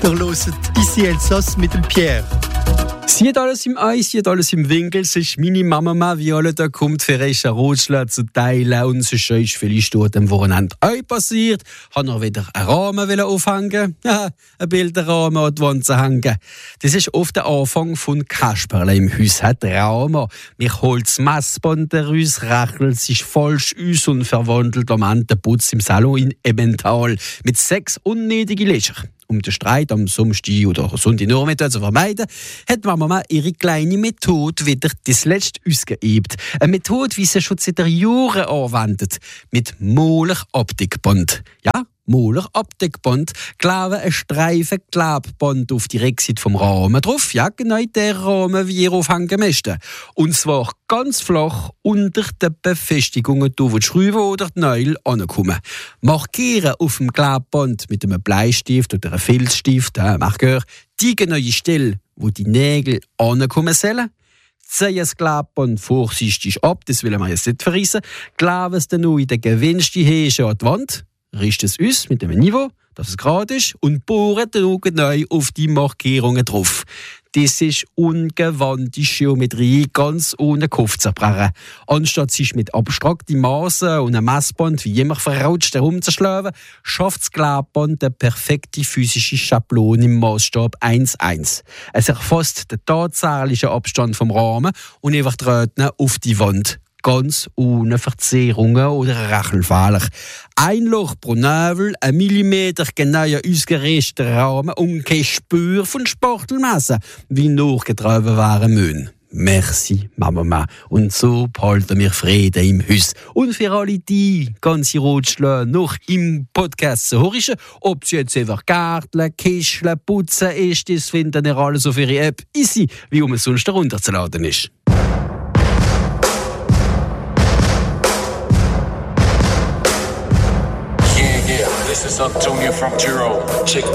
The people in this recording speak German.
Ihr hört «Ici Elsass» mit dem Pierre. Sie hat alles im Eis, sie hat alles im Winkel. Es ist meine Mama, wie alle da kommt, für einen Rotschlag zu teilen. Und es ist vielleicht dort am Wochenende auch passiert. Ich wollte noch wieder einen Rahmen aufhängen. Ja, ein Bilderrahmen an die Wand zu hängen. Das ist oft der Anfang von Kasperle im Haus. Hat Rahmen. Mich holt das Messband raus, rechnet sich falsch aus und verwandelt am Ende den Putz im Salon in Emmental mit 6 unnötigen Löcher. Um den Streit am Samstag oder Sonntagnachmittag zu vermeiden, hat Mama ihre kleine Methode wieder das letzte ausgeübt. Eine Methode, wie sie schon seit Jahren anwendet. Mit Moller-Optikband. Ja, Moller-Optikband. Kleben ein Streifen Klebband auf die Rückseite vom Rahmen drauf. Ja, genau der Rahmen, wie ihr aufhängen müsst. Und zwar ganz flach unter den Befestigungen, wo die Schräube oder die Nägel ankommen. Markieren auf dem Klebband mit einem Bleistift oder einem Filzstift, die genaue Stelle, wo die Nägel ankommen sollen. Ziehen das Klebband vorsichtig ab, das will man jetzt nicht verreissen. Kleben es dann noch in den gewünschten Häschen an die Wand. Richten es aus mit einem Niveau, dass es gerade ist, und bohren dann neu auf die Markierungen drauf. Das ist ungewandte Geometrie, ganz ohne Kopf zu zerbrechen. Anstatt sich mit abstrakten Maßen und einem Messband wie immer verrutscht herumzuschlagen, schafft das Klebband eine perfekte physische Schablone im Maßstab 1:1. Es erfasst den tatsächlichen Abstand vom Rahmen und überträgt ihn auf die Wand. Ganz ohne Verzerrungen oder Rachelfehler. Ein Loch pro Nägel, 1 Millimeter genauer ausgerichteter Rahmen und kein Spür von Spachtelmasse, wie nachgetragen werden müssen. Merci, Mama. Und so behalten wir Frieden im Haus. Und für alle die ganze Rotschläge noch im Podcast zu hören, ob sie jetzt einfach Gärteln, Kischeln, Putzen ist, das finden ihr alles auf ihre App easy, wie es sonst herunterzuladen ist. This is Antonio from Tyrol. Check